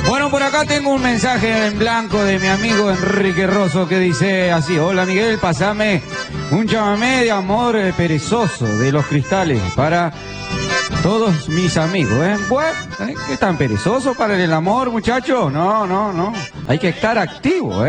Bueno, por acá tengo un mensaje en blanco de mi amigo Enrique Rosso que dice así: hola Miguel, pasame un chamamé de amor perezoso de Los Cristales para todos mis amigos, ¿eh? Bueno, ¿qué tan perezoso para el amor, muchachos? No, no, no. Hay que estar activo, ¿eh?